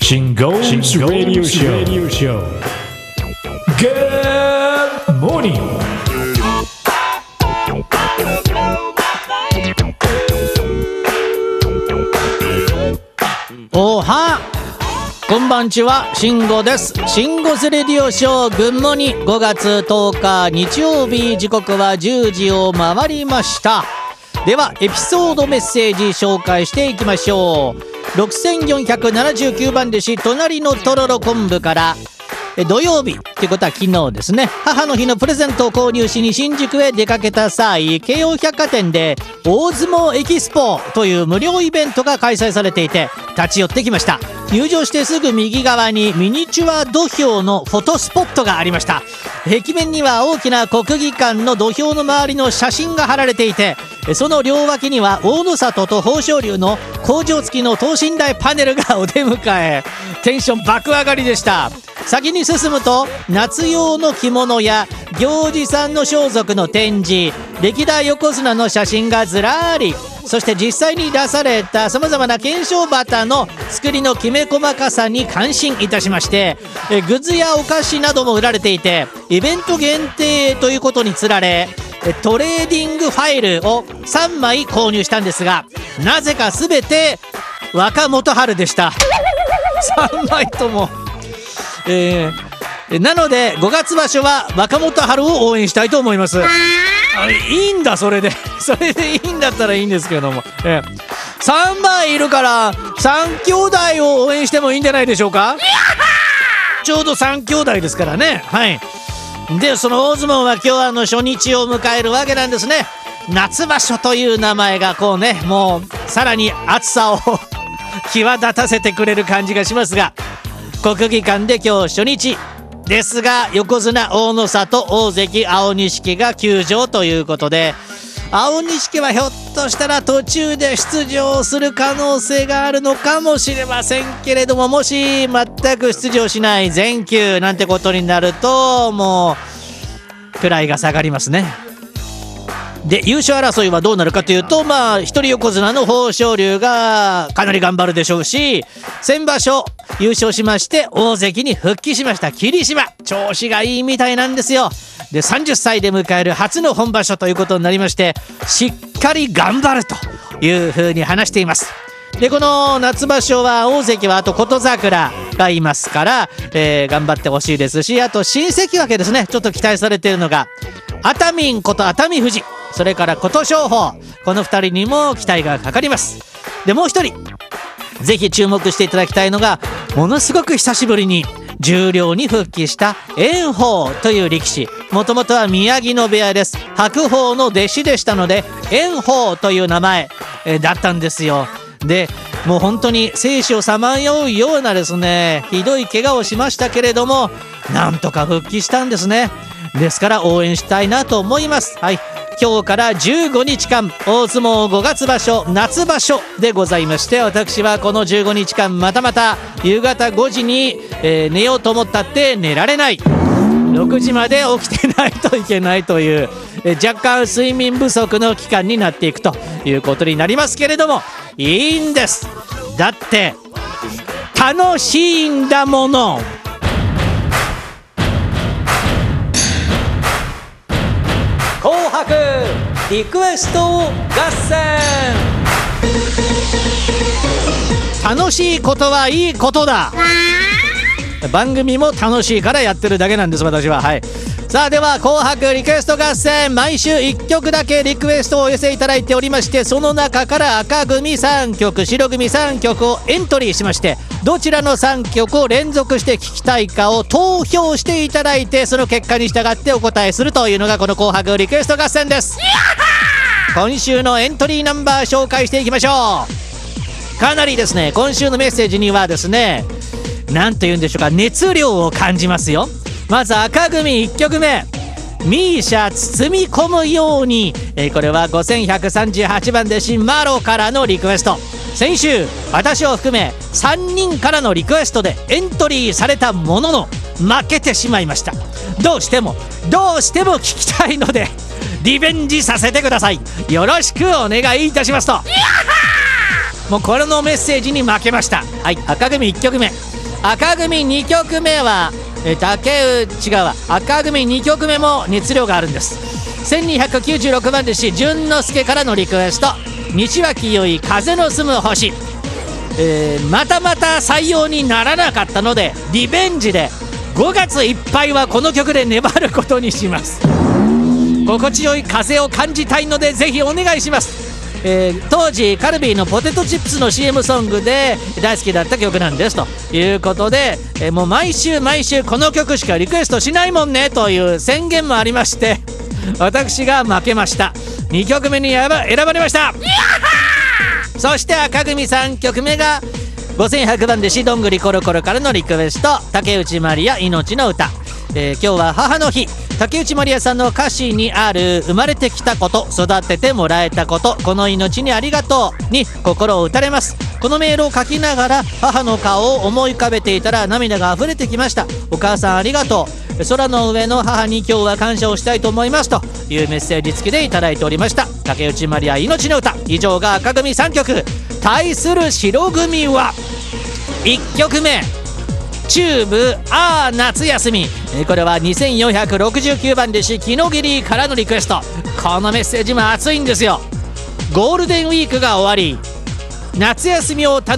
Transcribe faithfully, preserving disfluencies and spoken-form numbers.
新ゴースラディオショー Good morning。 おはこんばんちは、慎吾です。慎吾スレディオショーグッモニごがつとおか日曜日、時刻はじゅうじを回りました。ではエピソードメッセージ紹介していきましょう。ろくせんよんひゃくななじゅうきゅうばん弟子、隣のとろろ昆布から、え土曜日ってことは昨日ですね、母の日のプレゼントを購入しに新宿へ出かけた際、京王百貨店で大相撲エキスポという無料イベントが開催されていて立ち寄ってきました。入場してすぐ右側にミニチュア土俵のフォトスポットがありました。壁面には大きな国技館の土俵の周りの写真が貼られていて、その両脇には大野里と豊昇龍の工場付きの等身大パネルがお出迎え、テンション爆上がりでした。先に進むと夏用の着物や行司さんの装束の展示、歴代横綱の写真がずらり、そして実際に出されたさまざまな懸賞旗の作りのきめ細かさに感心いたしまして、えグッズやお菓子なども売られていて、イベント限定ということにつられトレーディングファイルをさんまい購入したんですが、なぜか全て若元春でした。さんまいとも、えー、なのでごがつ場所は若元春を応援したいと思います。あいいんだ、それでそれでいいんだったらいいんですけども、えー、さんまいいるからさん兄弟を応援してもいいんじゃないでしょうか。ちょうどさん兄弟ですからね。はい。でその大相撲は今日あの初日を迎えるわけなんですね。夏場所という名前がこうね、もうさらに暑さを際立たせてくれる感じがしますが、国技館で今日初日ですが、横綱大野里、大関青錦が休場ということで、青錦はひょっとしたら途中で出場する可能性があるのかもしれませんけれども、もし全く出場しない全休なんてことになるともう位が下がりますね。で優勝争いはどうなるかというと、まあ一人横綱の豊昇龍がかなり頑張るでしょうし、先場所優勝しまして大関に復帰しました霧島、調子がいいみたいなんですよ。でさんじゅっさいで迎える初の本場所ということになりまして、しっかり頑張るというふうに話しています。でこの夏場所は大関はあと琴櫻がいますから、えー、頑張ってほしいですし、あと新関脇ですね、ちょっと期待されているのが熱海こと熱海富士、それから琴勝峰、このふたりにも期待がかかります。でもう一人ぜひ注目していただきたいのが、ものすごく久しぶりに十両に復帰した炎鵬という力士、もともとは宮城野部屋です。白鵬の弟子でしたので炎鵬という名前、えー、だったんですよ。でもう本当に生死をさまようようなですね、ひどい怪我をしましたけれども、なんとか復帰したんですね。ですから応援したいなと思います。はい、今日からじゅうごにちかん大相撲ごがつ場所夏場所でございまして、私はこのじゅうごにちかんまたまた夕方ごじに、えー、寝ようと思ったって寝られない、ろくじまで起きてないといけないという、えー、若干睡眠不足の期間になっていくということになりますけれども、いいんです。だって楽しいんだもの。紅白リクエスト合戦。楽しいことはいいことだ。番組も楽しいからやってるだけなんです私は。はい、さあでは紅白リクエスト合戦、毎週いっきょくだけリクエストをお寄せいただいておりまして、その中から赤組さんきょく、白組さんきょくをエントリーしまして、どちらのさんきょくを連続して聴きたいかを投票していただいて、その結果に従ってお答えするというのがこの紅白リクエスト合戦です。今週のエントリーナンバー紹介していきましょう。かなりですね、今週のメッセージにはですね、なんと言うんでしょうか、熱量を感じますよ。まず赤組いっきょくめ、ミーシャ包み込むように、えー、これはごせんひゃくさんじゅうはちばん弟子マロからのリクエスト。先週私を含めさんにんからのリクエストでエントリーされたものの負けてしまいました。どうしてもどうしても聞きたいのでリベンジさせてください。よろしくお願いいたしますと。 もうこれのメッセージに負けました。はい、赤組いっきょくめ。赤組にきょくめはえ竹内違うわ赤組にきょくめも熱量があるんです。せんにひゃくきゅうじゅうろくばん弟子淳之介からのリクエスト、西脇由風の住む星。えー、またまた採用にならなかったのでリベンジでごがついっぱいはこの曲で粘ることにします。心地よい風を感じたいのでぜひお願いします。えー、当時カルビーのポテトチップスの シーエム ソングで大好きだった曲なんですということで、えー、もう毎週毎週この曲しかリクエストしないもんねという宣言もありまして、私が負けました。にきょくめに選ば選ばれました。そして赤組さんきょくめがごせんひゃくばん弟子どんぐりコロコロからのリクエスト、竹内まりや命の歌。えー、今日は母の日。竹内まりやさんの歌詞にある生まれてきたこと、育ててもらえたこと、この命にありがとうに心を打たれます。このメールを書きながら母の顔を思い浮かべていたら涙が溢れてきました。お母さんありがとう、空の上の母に今日は感謝をしたいと思いますというメッセージ付きでいただいておりました。竹内まりや命の歌。以上が赤組さんきょく。対する白組はいっきょくめ、チューブあー夏休み。これはにせんよんひゃくろくじゅうきゅうばん弟子木の桐からのリクエスト。このメッセージも熱いんですよ。ゴールデンウィークが終わり夏休みを楽